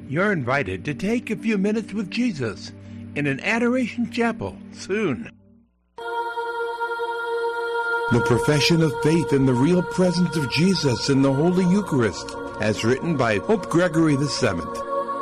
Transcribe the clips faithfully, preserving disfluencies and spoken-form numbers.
You're invited to take a few minutes with Jesus in an adoration chapel soon. The profession of faith in the real presence of Jesus in the Holy Eucharist, as written by Pope Gregory the Seventh.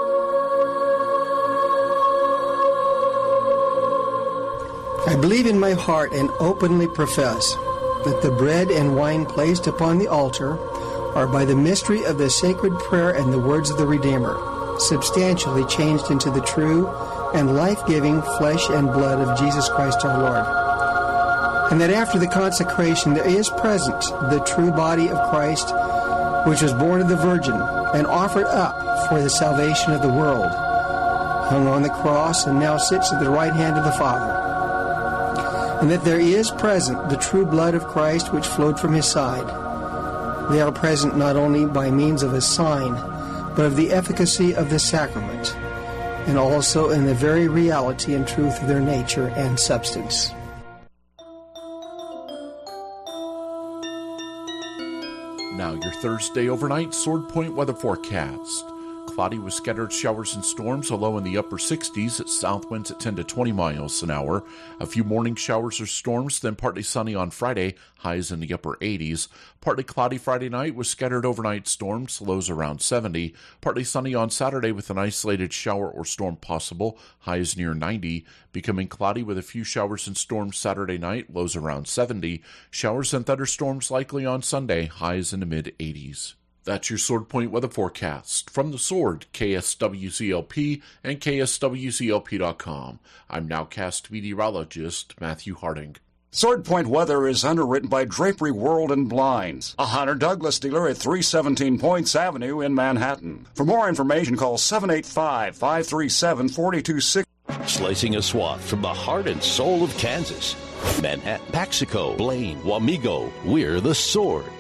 I believe in my heart and openly profess that the bread and wine placed upon the altar are by the mystery of the sacred prayer and the words of the Redeemer, substantially changed into the true and life-giving flesh and blood of Jesus Christ our Lord. And that after the consecration there is present the true body of Christ, which was born of the Virgin and offered up for the salvation of the world, hung on the cross and now sits at the right hand of the Father. And that there is present the true blood of Christ which flowed from his side. They are present not only by means of a sign, but of the efficacy of the sacrament, and also in the very reality and truth of their nature and substance. Now your Thursday overnight Sword Point weather forecast. Cloudy with scattered showers and storms, a low in the upper sixties, south winds at ten to twenty miles an hour. A few morning showers or storms, then partly sunny on Friday, highs in the upper eighties. Partly cloudy Friday night with scattered overnight storms, lows around seventy. Partly sunny on Saturday with an isolated shower or storm possible, highs near ninety. Becoming cloudy with a few showers and storms Saturday night, lows around seventy. Showers and thunderstorms likely on Sunday, highs in the mid-eighties. That's your Sword Point weather forecast. From the Sword, K S W C L P and K S W C L P dot com. I'm nowcast meteorologist Matthew Harding. Sword Point weather is underwritten by Drapery World and Blinds, a Hunter Douglas dealer at three seventeen Points Avenue in Manhattan. For more information, call seven eight five, five three seven, four two six. Slicing a swath from the heart and soul of Kansas. Manhattan, Paxico, Blaine, Wamego, we're the Sword.